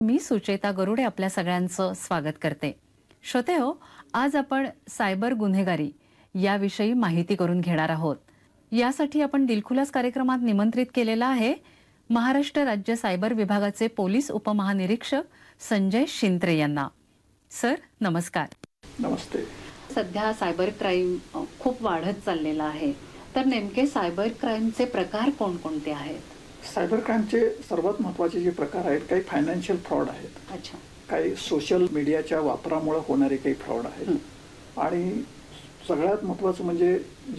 मी सुचेता गरुडे आपल्या सगळ्यांचं स्वागत करते. श्रोतेहो, आज आपण सायबर गुन्हेगारी याविषयी माहिती करून घेणार आहोत. यासाठी आपण दिलखुलास कार्यक्रमात निमंत्रित केलेला आहे महाराष्ट्र राज्य सायबर विभागाचे पोलीस उपमहानिरीक्षक संजय शिंत्रे यांना. सर नमस्कार. नमस्ते. सध्या सायबर क्राईम खूप वाढत चाललेला आहे, तर नेमके सायबर क्राईमचे प्रकार कोणकोणते आहेत? सायबर क्राईमचे सर्वात महत्त्वाचे जे प्रकार आहेत, काही फायनान्शियल फ्रॉड आहेत. अच्छा. काही सोशल मीडियाच्या वापरामुळे होणारे काही फ्रॉड आहेत. आणि सगळ्यात महत्त्वाचं म्हणजे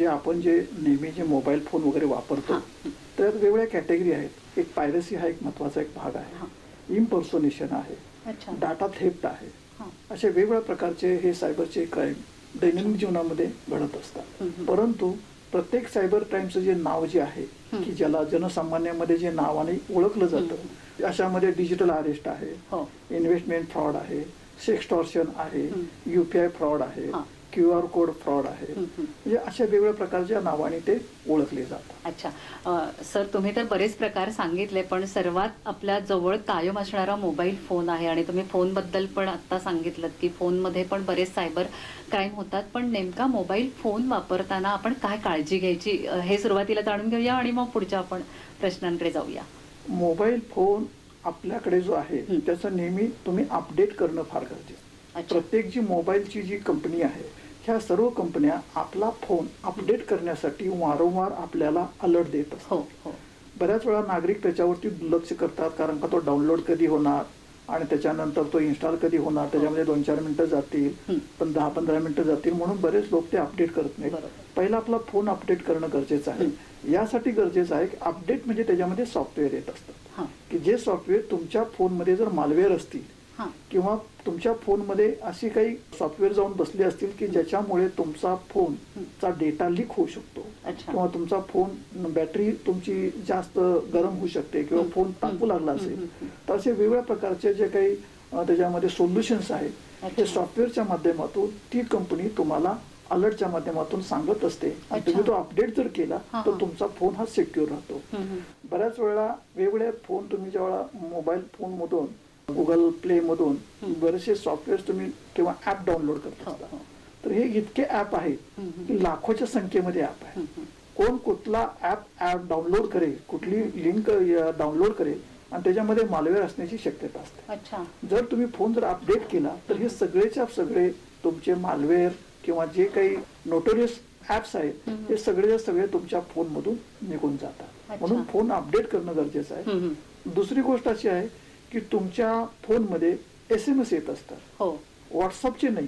जे नेहमी जे मोबाईल फोन वगैरे वापरतो त्यात वेगवेगळ्या कॅटेगरी आहेत. एक पायरसी हा एक महत्त्वाचा एक भाग आहे. इम्पर्सोनेशन आहे. डाटा थेफ्ट आहे. असे वेगवेगळ्या प्रकारचे हे सायबरचे क्राईम दैनंदिन जीवनामध्ये घडत असतात. परंतु प्रत्येक सायबर क्राईमचं जे नाव जे आहे की ज्याला जनसामान्यामध्ये जे नावाने ओळखलं जातं, अशामध्ये डिजिटल अरेस्ट आहे, इन्व्हेस्टमेंट फ्रॉड आहे, सेक्सटॉर्शन आहे, UPI फ्रॉड आहे, QR कोड फ्रॉड आहे. म्हणजे अशा वेगवेगळ्या प्रकारच्या नावाने ते ओळखले जातात. अच्छा. सर, तुम्ही तर बरेच प्रकार सांगितले, पण सर्वात आपल्या जवळ कायम असणारा मोबाईल फोन आहे आणि तुम्ही फोन बद्दल पण आता सांगितलं की फोनमध्ये पण बरेच सायबर क्राईम होतात. पण नेमका मोबाईल फोन वापरताना आपण काय काळजी घ्यायची हे सुरुवातीला जाणून घेऊया आणि मग पुढच्या आपण प्रश्नांकडे जाऊया. मोबाईल फोन आपल्याकडे जो आहे त्याचं नेहमी तुम्ही अपडेट करणं फार गरजेचं. प्रत्येक जी मोबाईलची जी कंपनी आहे, ह्या सर्व कंपन्या आपला फोन अपडेट करण्यासाठी वारंवार आपल्याला अलर्ट देत असतात. बऱ्याच वेळा नागरिक त्याच्यावरती दुर्लक्ष करतात, कारण का तो डाउनलोड कधी होणार आणि त्याच्यानंतर तो इन्स्टॉल कधी होणार, त्याच्यामध्ये 2-4 मिनिटं जातील, पण 10-15 मिनिटं जातील, म्हणून बरेच लोक ते अपडेट करत नाहीत. पहिला आपला फोन अपडेट करणं गरजेचं आहे. यासाठी गरजेचं आहे की अपडेट म्हणजे त्याच्यामध्ये सॉफ्टवेअर येत असतात की जे सॉफ्टवेअर तुमच्या फोनमध्ये जर मालवेअर असतील किंवा तुमच्या फोनमध्ये अशी काही सॉफ्टवेअर जाऊन बसले असतील की ज्याच्यामुळे तुमचा फोनचा डेटा लीक होऊ शकतो किंवा तुमचा फोन बॅटरी तुमची जास्त गरम होऊ शकते किंवा फोन तापू लागला असेल, तर असे वेगवेगळ्या प्रकारचे जे काही त्याच्यामध्ये सोल्युशन्स आहेत, हे सॉफ्टवेअरच्या माध्यमातून ती कंपनी तुम्हाला अलर्टच्या माध्यमातून सांगत असते. तुम्ही तो अपडेट जर केला तर तुमचा फोन हा सिक्युअर राहतो. बऱ्याच वेळा वेगवेगळे फोन तुम्ही जेव्हा मोबाईल फोन मधून गुगल प्ले मधून बरेचसे सॉफ्टवेअर तुम्ही किंवा ऍप डाउनलोड करत असता, तर हे इतके ऍप आहेत की लाखोच्या संख्येमध्ये ऍप आहे. कोण कुठला ऍप डाउनलोड करेल, कुठली लिंक डाउनलोड करेल आणि त्याच्यामध्ये मालवेअर असण्याची शक्यता असते. जर तुम्ही फोन जर अपडेट केला तर हे सगळेच्या सगळे तुमचे मालवेअर किंवा जे काही नोटोरियस ऍप्स आहेत हे सगळे तुमच्या फोन मधून निघून जातात. म्हणून फोन अपडेट करणं गरजेचं आहे. दुसरी गोष्ट अशी आहे की तुमच्या फोनमध्ये SMS येत असतात, व्हॉट्सअपचे नाही,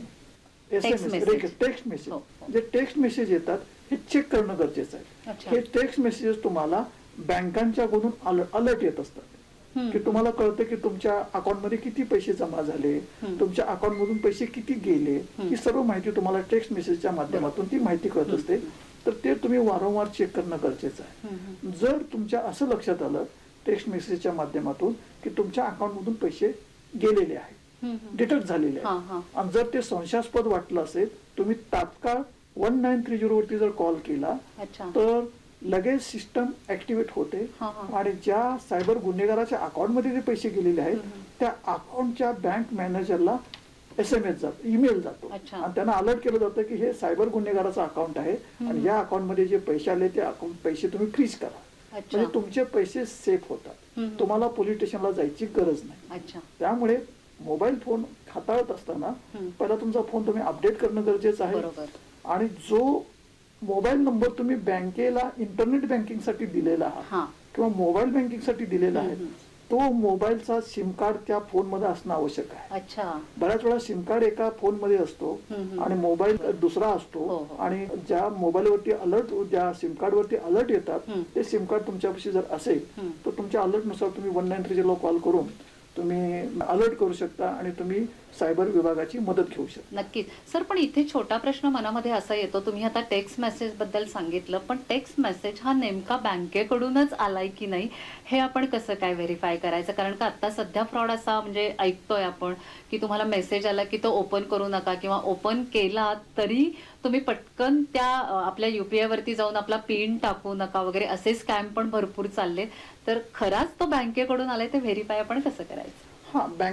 टेक्स्ट मेसेज. जे टेक्स्ट मेसेज येतात हे चेक करणं गरजेचं आहे. हे टेक्स्ट मेसेजेस तुम्हाला बँकांच्याकडून अलर्ट येत असतात की तुम्हाला कळतं की तुमच्या अकाउंटमध्ये किती पैसे जमा झाले, तुमच्या अकाउंट मधून पैसे किती गेले, ही सर्व माहिती तुम्हाला टेक्स्ट मेसेजच्या माध्यमातून ती माहिती कळत असते. तर ते तुम्ही वारंवार चेक करणं गरजेचं आहे. जर तुमच्या असं लक्षात आलं टेक्स्ट मेसेजच्या माध्यमातून की तुमच्या अकाउंट मधून पैसे गेलेले आहेत, डिटेक्ट झालेले आहेत, आणि जर ते संशयास्पद वाटलं असेल, तुम्ही तात्काळ 1930 वरती जर कॉल केला तर लगेच सिस्टम ऍक्टिव्हेट होते आणि ज्या सायबर गुन्हेगाराच्या अकाउंट मध्ये जे पैसे गेलेले आहेत त्या अकाउंटच्या बँक मॅनेजरला SMS जातो, ईमेल जातो आणि त्यांना अलर्ट केलं जातं की हे सायबर गुन्हेगाराचं अकाउंट आहे आणि या अकाउंट मध्ये जे पैसे आले ते पैसे तुम्ही फ्रीज करा. म्हणजे तुमचे पैसे सेफ होतात, तुम्हाला पोलीस स्टेशनला जायची गरज नाही. त्यामुळे मोबाईल फोन हाताळत असताना पहिला तुमचा फोन तुम्ही अपडेट करणं गरजेचं आहे. आणि जो मोबाईल नंबर तुम्ही बँकेला इंटरनेट बँकिंग साठी दिलेला आहात किंवा मोबाईल बँकिंग साठी दिलेला आहे, तो मोबाईलचा सिम कार्ड त्या फोन मध्ये असणं आवश्यक आहे. बऱ्याच वेळा सिम कार्ड एका फोन मध्ये असतो आणि मोबाईल दुसरा असतो, आणि ज्या मोबाईल वरती अलर्ट, ज्या सिम कार्ड वरती अलर्ट येतात ते सिम कार्ड तुमच्यापाशी जर असेल तर तुमच्या अलर्ट नुसार तुम्ही 1930 ला कॉल करून तुम्ही अलर्ट करू शकता आणि तुम्ही सायबर विभागाची मदत घेऊ शकता. नक्कीच सर, पण इथे छोटा प्रश्न मनामध्ये असा येतो, तुम्ही आता टेक्स्ट मेसेज बद्दल सांगितलं, पण टेक्स्ट मेसेज हा नेमका बँकेकडूनच आलाय की नाही हे आपण कसं काय व्हेरीफाय करायचं? कारण का आता सध्या फ्रॉड असा म्हणजे ऐकतोय आपण की तुम्हाला मेसेज आला की तो ओपन करू नका किंवा ओपन केला तरी तुम्ही पटकन त्या आपल्या UPI वरती जाऊन आपला पिन टाकू नका वगैरे असे स्कॅम पण भरपूर चालले. तर खराच तो बँकेकडून आलाय ते व्हेरीफाय आपण कसं करायचं? हा,